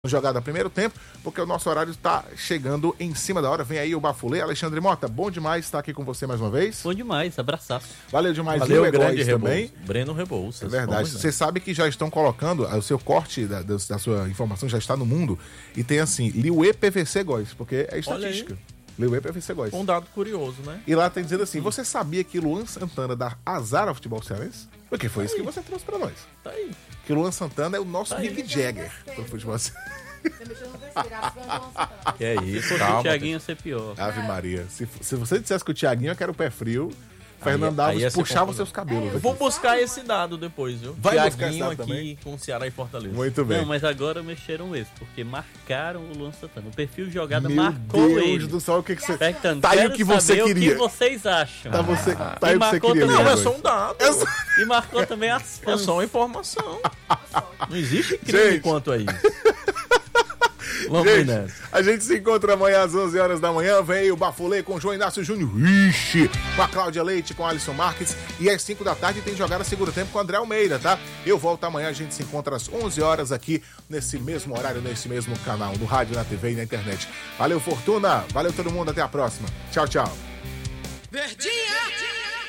jogada primeiro tempo, porque o nosso horário está chegando em cima da hora. Vem aí o Bafulê. Alexandre Mota, bom demais estar aqui com você mais uma vez. Bom demais, abraçaço. Valeu demais. Valeu, o grande também. Breno Rebouças. É verdade. Você sabe que já estão colocando, o seu corte da sua informação já está no mundo, e tem assim, Liuê PVC Góis, porque é estatística. Liuê PVC Góis. Um dado curioso, né? E lá tem dizendo assim, você sabia que Luan Santana dá azar ao futebol cearense? Porque foi isso que você trouxe pra nós. Tá aí. Que Luan Santana é o nosso Mick Jagger pro futebol cearense. Que é isso, Se o Thiaguinho ser pior. Ave Maria. Se você dissesse que o Thiaguinho que era o pé frio, Fernando Alves puxava seus cabelos. Eu vou buscar esse dado depois, viu? Vai buscar esse Thiaguinho dado aqui também? com Ceará e Fortaleza. Muito bem. Não, mas agora mexeram esse, porque marcaram o Luan Santana. O perfil de jogada Meu marcou Deus ele. do céu, o que você... Perguntando, Tá aí o quero que você saber queria. O que vocês acham? Tá aí o que você marcou queria. também. Não, é Luan. só um dado. E marcou também as É fãs. só uma informação. Não existe crime Gente. quanto a isso. Vamos Gente, nessa. a gente se encontra amanhã às 11 horas da manhã. Vem aí o Bafulê com o João Inácio Júnior. Ixi! Com a Cláudia Leite, com a Alisson Marques. E às 5 da tarde tem jogada segundo tempo com o André Almeida, tá? Eu volto amanhã, a gente se encontra às 11 horas aqui, nesse mesmo horário, nesse mesmo canal, no rádio, na TV e na internet. Valeu, Fortuna! Valeu todo mundo, até a próxima. Tchau, tchau. Verdinha!